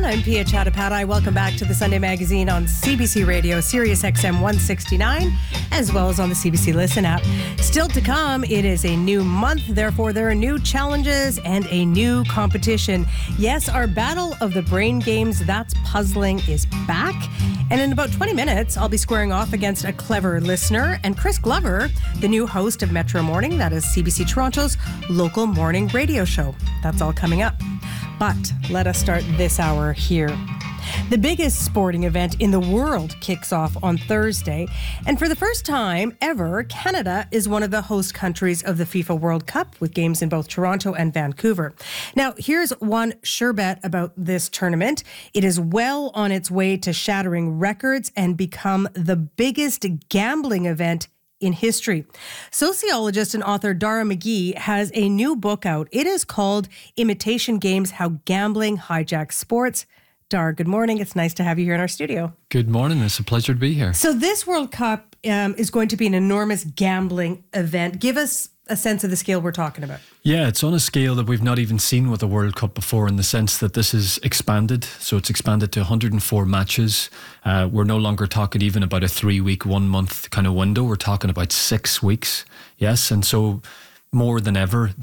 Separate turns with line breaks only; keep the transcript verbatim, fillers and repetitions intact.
I'm Pia Chattopadhyay. Welcome back to the Sunday Magazine on C B C Radio, Sirius X M one sixty-nine, as well as on the C B C Listen app. Still to come, it is a new month. Therefore, there are new challenges and a new competition. Yes, our Battle of the Brain Games, That's Puzzling, is back. And in about twenty minutes, I'll be squaring off against a clever listener and Chris Glover, the new host of Metro Morning, that is C B C Toronto's local morning radio show. That's all coming up. But let us start this hour here. The biggest sporting event in the world kicks off on Thursday. And for the first time ever, Canada is one of the host countries of the FIFA World Cup, with games in both Toronto and Vancouver. Now, here's one sure bet about this tournament. It is well on its way to shattering records and become the biggest gambling event in history. Sociologist and author Dara McGee has a new book out. It is called Imitation Games: How Gambling Hijacks Sports. Dara, good morning. It's nice to have you here in our studio.
Good morning. It's a pleasure to be here.
So this World Cup um, is going to be an enormous gambling event. Give us a sense of the scale we're talking about.
Yeah, it's on a scale that we've not even seen with the World Cup before, in the sense that this is expanded. So it's expanded to one hundred four matches. Uh, we're no longer talking even about a three-week, one-month kind of window. We're talking about six weeks. Yes, and so more than ever,